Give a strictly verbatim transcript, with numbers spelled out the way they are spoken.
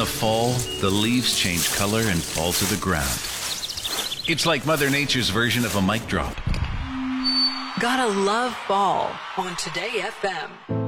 the fall, the leaves change color and fall to the ground. It's like Mother Nature's version of a mic drop. Gotta love fall on Today F M.